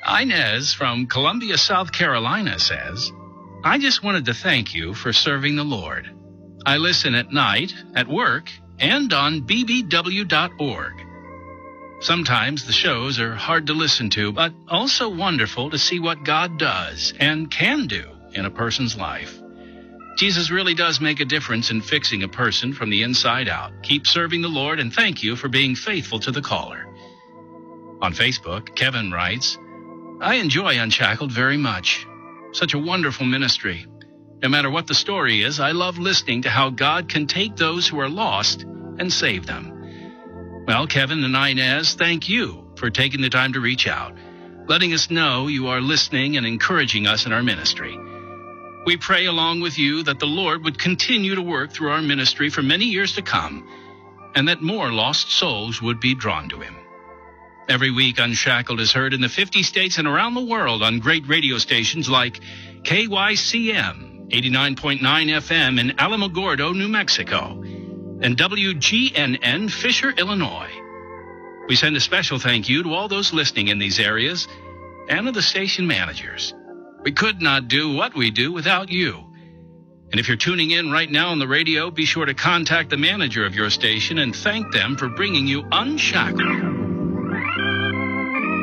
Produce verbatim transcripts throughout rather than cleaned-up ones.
Inez from Columbia, South Carolina says, I just wanted to thank you for serving the Lord. I listen at night, at work, and on b b w dot org. Sometimes the shows are hard to listen to, but also wonderful to see what God does and can do in a person's life. Jesus really does make a difference in fixing a person from the inside out. Keep serving the Lord, and thank you for being faithful to the caller. On Facebook, Kevin writes, I enjoy Unshackled very much. Such a wonderful ministry. No matter what the story is, I love listening to how God can take those who are lost and save them. Well, Kevin and Inez, thank you for taking the time to reach out, letting us know you are listening and encouraging us in our ministry. We pray along with you that the Lord would continue to work through our ministry for many years to come, and that more lost souls would be drawn to him. Every week, Unshackled is heard in the fifty states and around the world on great radio stations like K Y C M, eighty-nine point nine F M in Alamogordo, New Mexico, and W G N N, Fisher, Illinois. We send a special thank you to all those listening in these areas and to the station managers. We could not do what we do without you. And if you're tuning in right now on the radio, be sure to contact the manager of your station and thank them for bringing you Unshackled.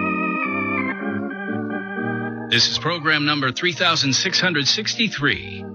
This is program number three thousand six hundred sixty-three.